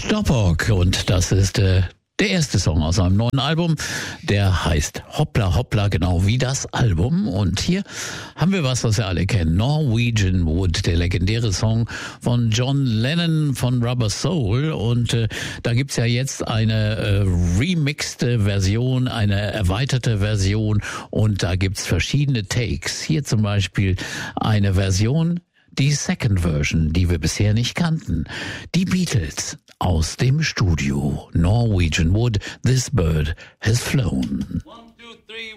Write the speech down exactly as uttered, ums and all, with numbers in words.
Stoppock, und das ist äh, der erste Song aus einem neuen Album, der heißt Hoppla Hoppla, genau wie das Album. Und hier haben wir was, was wir alle kennen. Norwegian Wood, der legendäre Song von John Lennon von Rubber Soul. Und äh, da gibt's ja jetzt eine äh, remixte Version, eine erweiterte Version. Und da gibt's verschiedene Takes. Hier zum Beispiel eine Version, die Second Version, die wir bisher nicht kannten. Die Beatles aus dem Studio. Norwegian Wood, This Bird Has Flown. One, two, three.